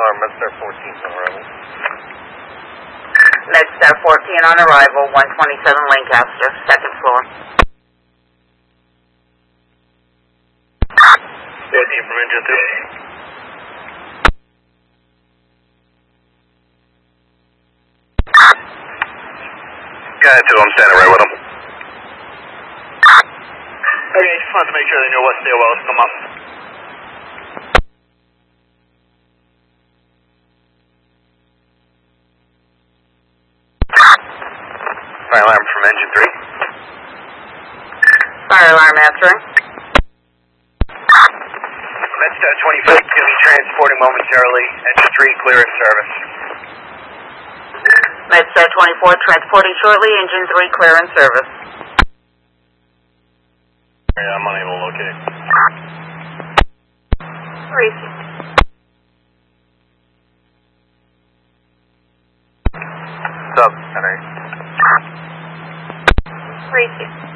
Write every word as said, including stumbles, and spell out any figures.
alarm, MedStar fourteen on arrival. MedStar fourteen on arrival, one twenty-seven Lancaster, second floor. fourteen from engine three. Guy two, I'm standing right with him. Okay, just wanted to make sure they know what stairwells come up. Fire alarm from engine three. Fire alarm answering. MedStar twenty-five, going to be transporting momentarily. Engine three, clear in service. MedStar twenty-four transporting shortly, engine three clear in service. Yeah, I'm unable to locate. Receive. Sub, Henry. Receive.